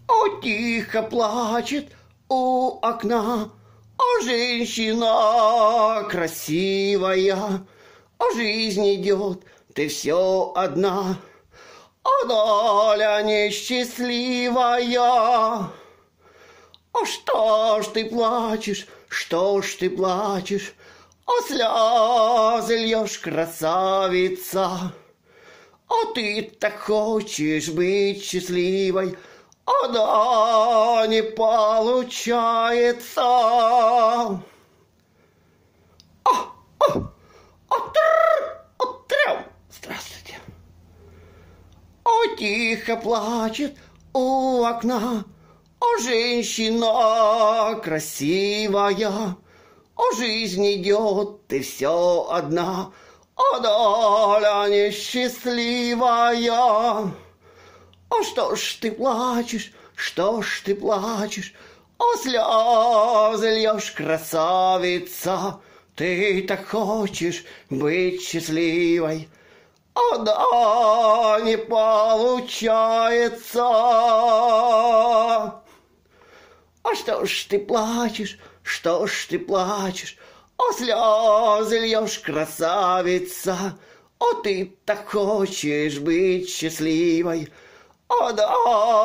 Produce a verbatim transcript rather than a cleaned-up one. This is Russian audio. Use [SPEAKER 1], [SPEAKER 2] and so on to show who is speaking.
[SPEAKER 1] О, тихо плачет у окна, о, женщина красивая, о, жизнь идет, ты все одна, о, доля несчастливая. О, что ж ты плачешь, что ж ты плачешь, о, слезы льешь, красавица. О, ты так хочешь быть счастливой, о, да, не получается. О, о, о, тр, о, трям. Здравствуйте. О, тихо плачет у окна, о, женщина красивая, о, жизнь идет, ты все одна, о, доля несчастливая. О, что ж ты плачешь, что ж ты плачешь, о, слезы льешь, красавица, ты так хочешь быть счастливой, о, да, не получается. А что ж ты плачешь, что ж ты плачешь, о, слезы льешь, красавица, о, ты так хочешь быть счастливой, о, да.